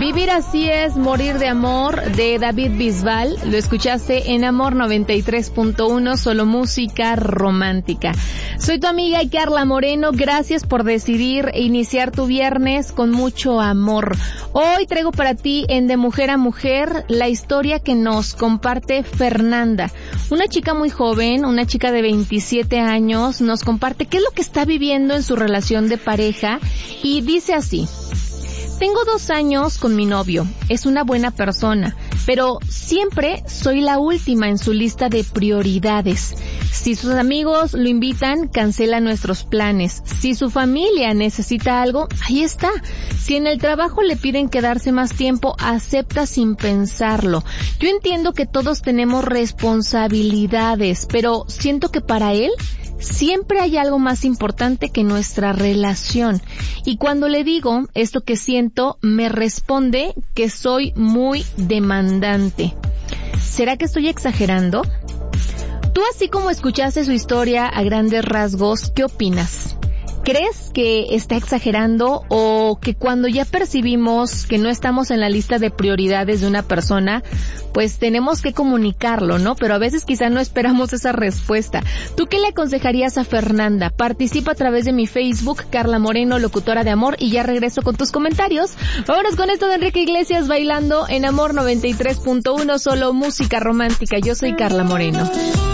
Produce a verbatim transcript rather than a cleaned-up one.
Vivir así es morir de amor, de David Bisbal. Lo escuchaste en Amor noventa y tres punto uno, solo música romántica. Soy tu amiga Carla Moreno. Gracias por decidir iniciar tu viernes con mucho amor. Hoy traigo para ti en De Mujer a Mujer la historia que nos comparte Fernanda. Una chica muy joven, una chica de veintisiete años, nos comparte qué es lo que está viviendo en su relación de pareja y dice así: tengo dos años con mi novio, es una buena persona, pero siempre soy la última en su lista de prioridades. Si sus amigos lo invitan, cancela nuestros planes. Si su familia necesita algo, ahí está. Si en el trabajo le piden quedarse más tiempo, acepta sin pensarlo. Yo entiendo que todos tenemos responsabilidades, pero siento que para él siempre hay algo más importante que nuestra relación. Y cuando le digo esto que siento, me responde que soy muy demandante. ¿Será que estoy exagerando? Tú, así como escuchaste su historia a grandes rasgos, ¿qué opinas? ¿Crees que está exagerando o que cuando ya percibimos que no estamos en la lista de prioridades de una persona, pues tenemos que comunicarlo, ¿no? Pero a veces quizá no esperamos esa respuesta. ¿Tú qué le aconsejarías a Fernanda? Participa a través de mi Facebook, Carla Moreno, locutora de amor, y ya regreso con tus comentarios. Vámonos con esto de Enrique Iglesias bailando en Amor noventa y tres punto uno, solo música romántica. Yo soy Carla Moreno.